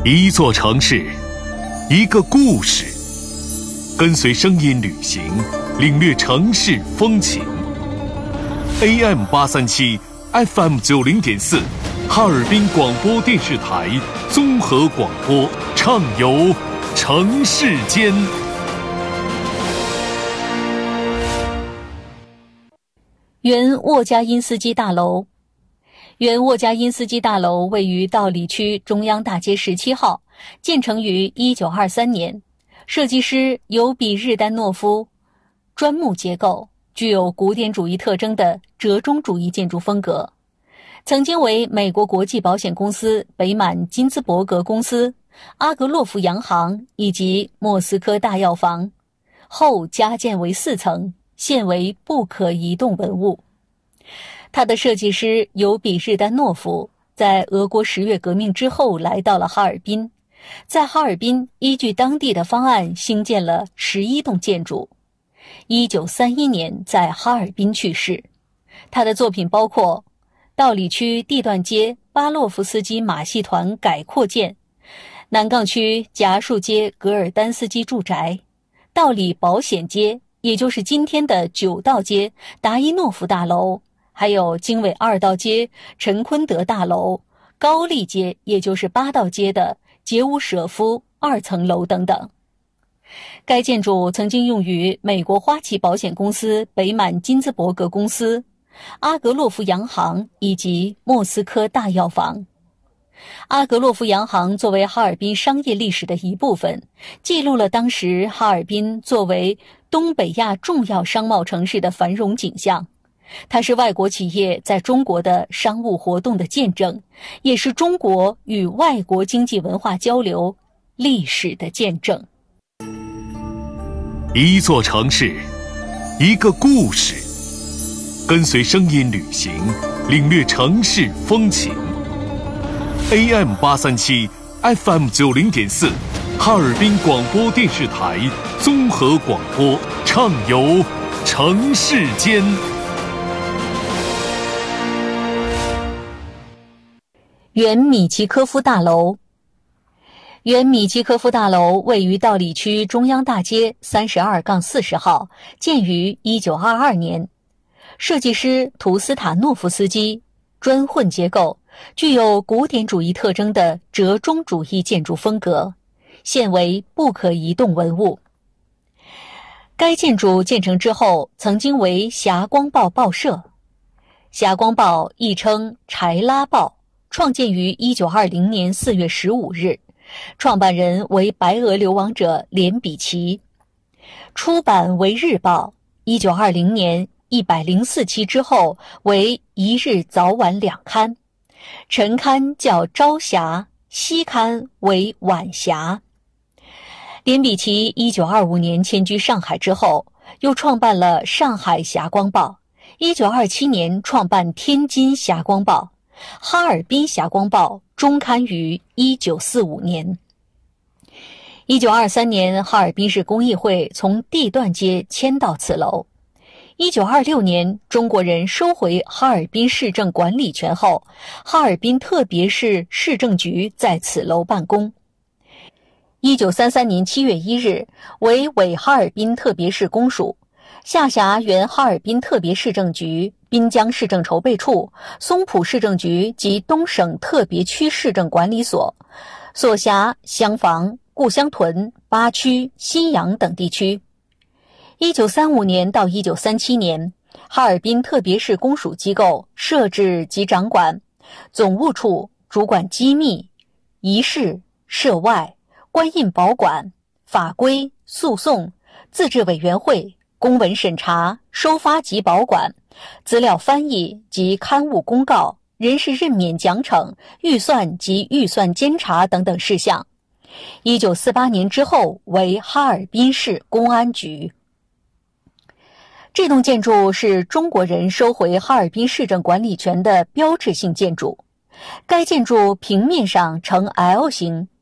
一座城市，一个故事，跟随声音旅行，领略城市风情。AM837 FM90.4，哈尔滨广播电视台综合广播，畅游城市间。 原沃加因斯基大楼。原沃加因斯基大楼位于道里区中央大街17号，建成于1923年，设计师由比日丹诺夫，砖木结构，具有古典主义特征的折中主义建筑风格，曾经为美国国际保险公司北满金兹伯格公司、阿格洛夫洋行以及莫斯科大药房，后加建为4层，现为不可移动文物。它的设计师尤比日丹诺夫在俄国10月革命之后来到了哈尔滨，在哈尔滨依据当地的方案兴建了11栋建筑。1931年在哈尔滨去世。他的作品包括道里区地段街巴洛夫斯基马戏团改扩建、南岗区夹树街格尔丹斯基住宅、道里保险街，也就是今天的9道街达伊诺夫大楼，还有经纬2道街陈坤德大楼、高丽街，也就是8道街的杰乌舍夫2层楼等等。该建筑曾经用于美国花旗保险公司北满金兹伯格公司、阿格洛夫洋行以及莫斯科大药房。阿格洛夫洋行作为哈尔滨商业历史的一部分，记录了当时哈尔滨作为东北亚重要商贸城市的繁荣景象。它是外国企业在中国的商务活动的见证，也是中国与外国经济文化交流历史的见证。 一座城市，一个故事，跟随声音旅行，领略城市风情。AM837 FM90.4，哈尔滨广播电视台综合广播，畅游城市间。 原米奇科夫大楼。原米奇科夫大楼位于道里区中央大街32-40号，建于1922年，设计师图斯塔诺夫斯基，砖混结构，具有古典主义特征的折中主义建筑风格，现为不可移动文物。该建筑建成之后，曾经为霞光报报社。霞光报亦称柴拉报，创建于1920年4月15日，创办人为白俄流亡者连比奇。出版为日报，1920年104期之后为一日早晚2刊，晨刊叫朝霞，夕刊为晚霞。连比奇1925年迁居上海之后，又创办了上海霞光报，1927年创办天津霞光报，哈尔滨霞光报终刊于1945年。1923年，哈尔滨市工艺会从地段街迁到此楼。1926年，中国人收回哈尔滨市政管理权后，哈尔滨特别市市政局在此楼办公。1933年7月1日，为伪哈尔滨特别市公署，下辖原哈尔滨特别市政局、滨江市政筹备处、松浦市政局及东省特别区市政管理所，所辖厢房、故乡屯、八区、新阳等地区。1935年到1937年，哈尔滨特别市公署机构设置及掌管总务处，主管机密、仪式、涉外、官印保管、法规、诉讼、自治委员会、公文审查、收发及保管、资料翻译及刊物公告、人事任免奖惩、预算及预算监察等等事项。1948年之后为哈尔滨市公安局。这栋建筑是中国人收回哈尔滨市政管理权的标志性建筑。该建筑平面上呈 L 型，